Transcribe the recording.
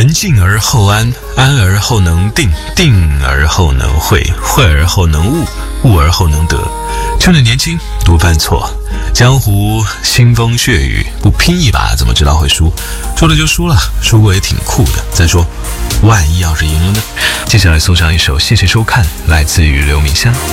人静而后安，安而后能定，定而后能会，会而后能悟，悟而后能得。趁着年轻，不犯错。江湖腥风血雨，不拼一把怎么知道会输？输了就输了，输过也挺酷的。再说，万一要是赢了呢？接下来送上一首，谢谢收看，来自于刘明湘。